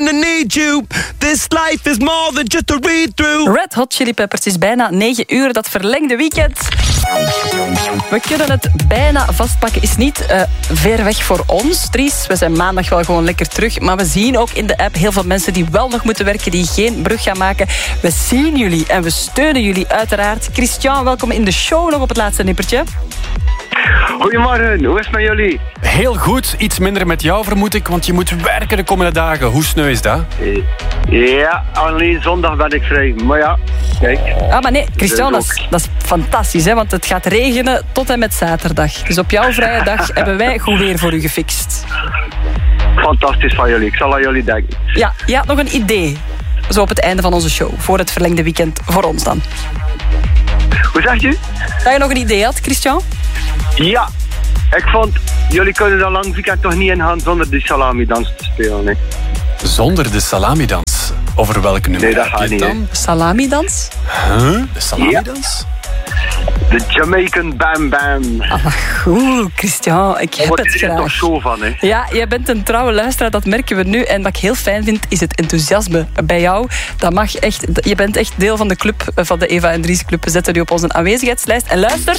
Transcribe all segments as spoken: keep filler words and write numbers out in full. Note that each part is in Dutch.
gonna need you. This life is more than just a read-through. Red Hot Chili Peppers is bijna negen uur, dat verlengde weekend. We kunnen het bijna vastpakken. Is niet uh, ver weg voor ons, Dries. We zijn maandag wel gewoon lekker terug. Maar we zien ook in de app heel veel mensen die wel nog moeten werken, die geen brug gaan maken. We zien jullie en we steunen jullie uiteraard. Christian, welkom in de show nog op het laatste nippertje. Goedemorgen, hoe is het met jullie? Heel goed, iets minder met jou vermoed ik, want je moet werken de komende dagen. Hoe sneu is dat? Ja, alleen zondag ben ik vrij. Maar ja, kijk. Ah, maar nee, Christian, dat is, dat is fantastisch, hè, want het gaat regenen tot en met zaterdag. Dus op jouw vrije dag hebben wij goed weer voor u gefixt. Fantastisch van jullie, ik zal aan jullie denken. Ja, je had nog een idee, zo op het einde van onze show, voor het verlengde weekend voor ons dan. Hoe zegt u? Dat je nog een idee had, Christian? Ja, ik vond, jullie kunnen dat lang weekend toch niet ingaan zonder die salami-dans te spelen, nee. Zonder de salamidans? Over welke nummer Nee, dat heb gaat je het niet, dan? Salamidans? Huh? De salamidans? De Jamaican Bam Bam. Ah, goed, Christian, ik heb Oh, het er is er toch graag. zo van, hè? Ja, jij bent een trouwe luisteraar, dat merken we nu. En wat ik heel fijn vind, is het enthousiasme bij jou. Dat mag echt, je bent echt deel van de club, van de Eva en Dries Club. We zetten nu op onze aanwezigheidslijst. En luister...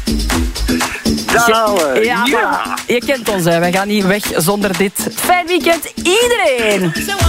Daar, Ja, ja. voilà. Je kent ons, hè. Wij gaan niet weg zonder dit. Fijn weekend, iedereen!